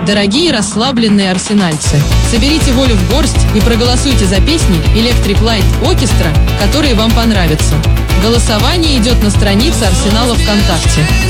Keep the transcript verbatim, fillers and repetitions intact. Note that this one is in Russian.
Дорогие расслабленные арсенальцы, соберите волю в горсть и проголосуйте за песни Electric Light Orchestra, которые вам понравятся. Голосование идет на странице Арсенала ВКонтакте.